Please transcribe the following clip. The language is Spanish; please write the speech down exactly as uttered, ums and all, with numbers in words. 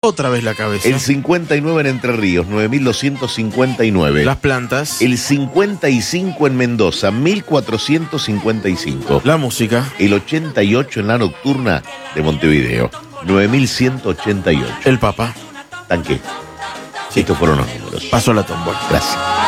Otra vez la cabeza. El cincuenta y nueve en Entre Ríos, nueve mil doscientos cincuenta y nueve. Las plantas. El cincuenta y cinco en Mendoza, mil cuatrocientos cincuenta y cinco. La música. El ochenta y ocho en la nocturna de Montevideo, nueve mil ciento ochenta y ocho. El Papa. Tanque. Sí. Estos fueron los números. Pasó la tómbola. Gracias.